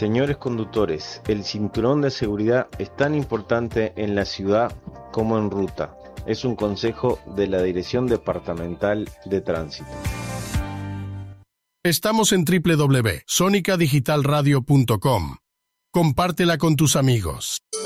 Señores conductores, el cinturón de seguridad es tan importante en la ciudad como en ruta. Es un consejo de la Dirección Departamental de Tránsito. Estamos en www.sonicadigitalradio.com. Compártela con tus amigos.